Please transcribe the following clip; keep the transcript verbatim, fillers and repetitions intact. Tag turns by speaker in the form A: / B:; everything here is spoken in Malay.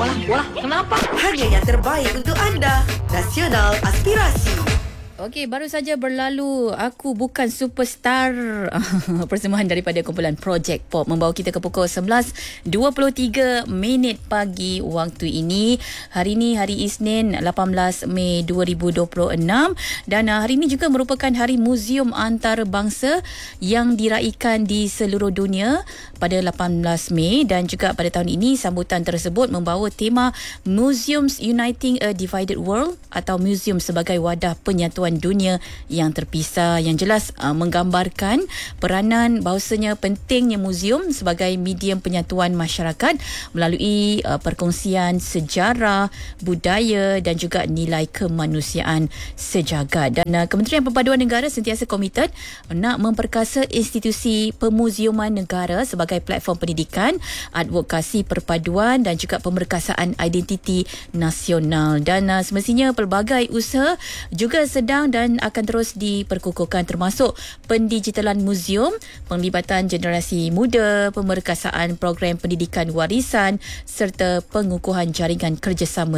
A: Walah, walah, kenapa?
B: Hanya yang terbaik untuk anda. Nasional Aspirasi.
C: Okey, baru saja berlalu Aku Bukan Superstar, persembahan daripada kumpulan Project Pop, membawa kita ke pukul sebelas dua puluh tiga minit pagi waktu ini. Hari ini hari Isnin lapan belas Mei dua ribu dua puluh enam, dan uh, hari ini juga merupakan Hari Muzium Antarabangsa yang diraikan di seluruh dunia pada lapan belas Mei, dan juga pada tahun ini sambutan tersebut membawa tema Museums Uniting a Divided World, atau muzium sebagai wadah penyatuan dunia yang terpisah, yang jelas uh, menggambarkan peranan bahawasanya pentingnya muzium sebagai medium penyatuan masyarakat melalui uh, perkongsian sejarah, budaya dan juga nilai kemanusiaan sejagat. Dan uh, Kementerian Perpaduan Negara sentiasa komited nak memperkasa institusi pemuziuman negara sebagai platform pendidikan, advokasi perpaduan dan juga pemerkasaan identiti nasional. Dan uh, semestinya pelbagai usaha juga sedang dan akan terus diperkukuhkan, termasuk pendigitalan muzium, penglibatan generasi muda, pemerkasaan program pendidikan warisan serta pengukuhan jaringan kerjasama